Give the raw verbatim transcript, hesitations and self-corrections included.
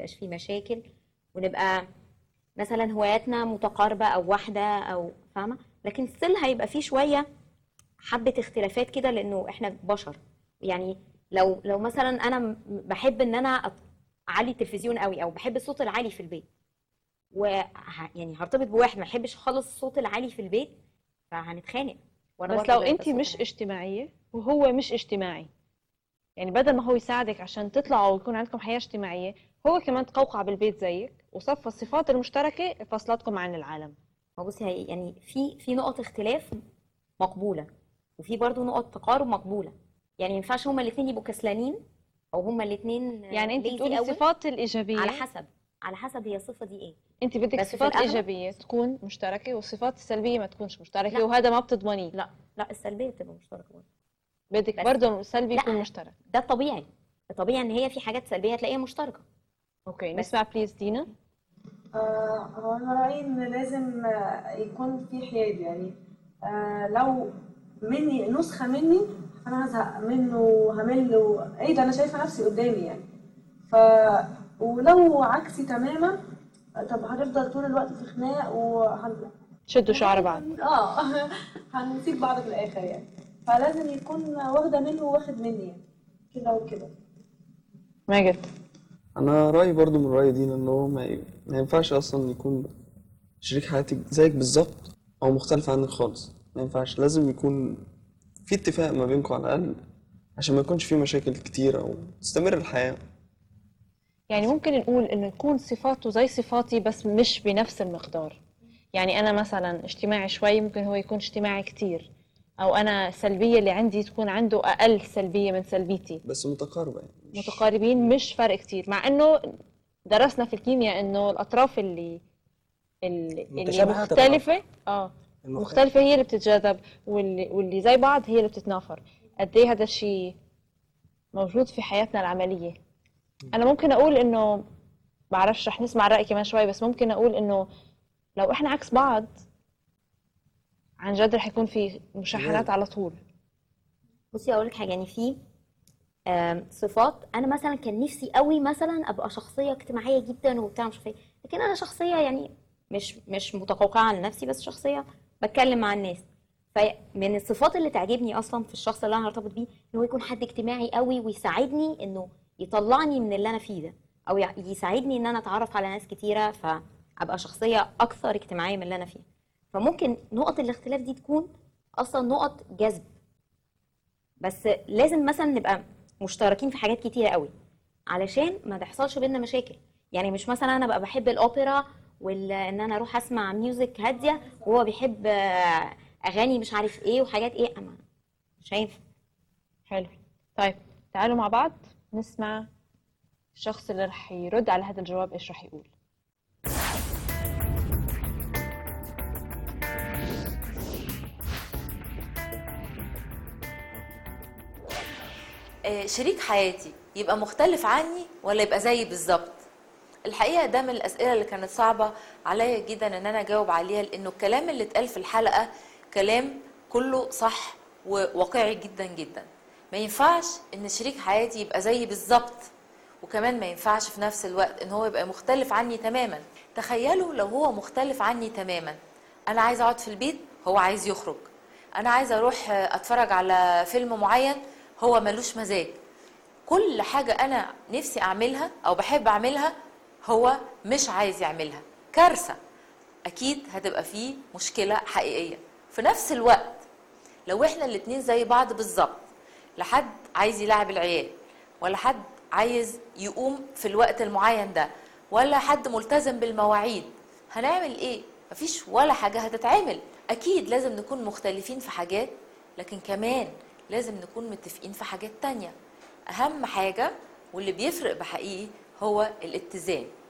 يبقاش فيه مشاكل، ونبقى مثلا هواياتنا متقاربه او واحده او فاهمه، لكن ستيل هيبقى فيه شويه حبه اختلافات كده لانه احنا بشر. يعني لو لو مثلا انا م- بحب ان انا أط- اعلي التلفزيون قوي او بحب الصوت العالي في البيت، و يعني هرتبط بواحد ما يحبش خالص الصوت العالي في البيت، فهنتخانق. وانا بس برضه لو بحب انت الصوت مش العالي. اجتماعيه وهو مش اجتماعي، يعني بدل ما هو يساعدك عشان تطلعوا ويكون عندكم حياه اجتماعيه، هو كمان تقوقع بالبيت زيك وصفى الصفات المشتركه فصلتكم عن العالم. ما بصي هي يعني في في نقط اختلاف مقبوله، وفي برضه نقط تقارب مقبوله. يعني ما ينفعش هما الاثنين يبقوا كسلانين، او هما الاثنين يعني انت ليزي بتقولي قوي. الصفات على الايجابيه، حسب على حسب هي الصفه دي ايه. انت بدك بس في الصفات الاغلب الايجابيه تكون مشتركه والصفات السلبيه ما تكونش مشتركه، لا وهذا ما بتضمنيه. لا لا، السلبيه بتبقى مشتركه برضه. بدك بس برضه السلبي لا، يكون مشترك. ده الطبيعي. الطبيعي ان هي في حاجات سلبيه تلاقيها مشتركه. اوكي، بس نسمع بليز دينا. آه، هو أنا رأيي إن لازم آه، يكون في حياد يعني. آه، لو مني نسخة مني أنا هزهق منه وهمل و... إيه ده، أنا شايفة نفسي قدامي يعني. ف ولو عكسي تماما، طب هنفضل طول الوقت في خناق وهن... شدوا شعر نهاية بعض. هن- اه هنسيب بعض في الآخر يعني. فلازم يكون واخدة منه وواخد مني يعني، كده وكده. ما قلت. انا رايي برضو من راي دينا ان هو ما, ي... ما ينفعش اصلا يكون شريك حياتك زيك بالظبط او مختلف عنك خالص. ما ينفعش، لازم يكون في اتفاق ما بينكم على الاقل عشان ما يكونش في مشاكل كتير او تستمر الحياه. يعني ممكن نقول انه يكون صفاته زي صفاتي بس مش بنفس المقدار. يعني انا مثلا اجتماعي شوي، ممكن هو يكون اجتماعي كتير، او انا السلبيه اللي عندي تكون عنده اقل سلبيه من سلبيتي. بس متقاربه يعني مش متقاربين مش فرق كتير، مع انه درسنا في الكيمياء انه الاطراف اللي اللي, اللي متشابهات الأطراف. مختلفه اه المختلف. مختلفه هي اللي بتتجاذب، واللي واللي زي بعض هي اللي بتتنافر. قد ايه هذا الشيء موجود في حياتنا العمليه. انا ممكن اقول انه، بعرفش رح نسمع الرأي كمان شوي، بس ممكن اقول انه لو احنا عكس بعض عن جد رح يكون في مشاحنات على طول. بصي اقول لك حاجه، يعني في آم، صفات انا مثلا كان نفسي قوي مثلا ابقى شخصيه اجتماعيه جدا وبتاع مش عارفه ايه، لكن انا شخصيه يعني مش مش متقوقعه على نفسي، بس شخصيه بتكلم مع الناس. فمن الصفات اللي تعجبني اصلا في الشخص اللي انا هرتبط بيه ان هو يكون حد اجتماعي قوي ويساعدني انه يطلعني من اللي انا فيه ده، او يع- يساعدني ان انا اتعرف على ناس كتيره فابقى شخصيه اكثر اجتماعيه من اللي انا فيها. فممكن نقط الاختلاف دي تكون اصلا نقط جذب، بس لازم مثلا نبقى مشتركين في حاجات كتيرة قوي علشان ما تحصلش بينا مشاكل. يعني مش مثلا انا بقى بحب الاوبرا وان انا اروح اسمع ميوزك هاديه وهو بيحب آه، اغاني مش عارف ايه وحاجات ايه، انا مش هينفع. حلو. طيب تعالوا مع بعض نسمع الشخص اللي رح يرد على هذا الجواب ايش رح يقول. آه، شريك حياتي يبقى مختلف عني ولا يبقى زيي بالظبط؟ الحقيقه ده من الاسئله اللي كانت صعبه عليا جدا ان انا اجاوب عليها، لانه الكلام اللي اتقال في الحلقه كلام كله صح وواقعي جدا جدا. ما ينفعش ان شريك حياتي يبقى زيي بالظبط، وكمان ما ينفعش في نفس الوقت ان هو يبقى مختلف عني تماما. تخيلوا لو هو مختلف عني تماما، انا عايزه اقعد في البيت هو عايز يخرج، انا عايزه اروح اتفرج على فيلم معين هو ملوش مزاج، كل حاجة أنا نفسي أعملها أو بحب أعملها هو مش عايز يعملها. كارثة، أكيد هتبقى فيه مشكلة حقيقية. في نفس الوقت لو إحنا الاتنين زي بعض بالظبط، لا حد عايز يلعب العيال ولا حد عايز يقوم في الوقت المعين ده ولا حد ملتزم بالمواعيد، هنعمل إيه؟ مفيش ولا حاجة هتتعمل. أكيد لازم نكون مختلفين في حاجات، لكن كمان لازم نكون متفقين في حاجات تانية. أهم حاجة واللي بيفرق بحقيقي هو الاتزان.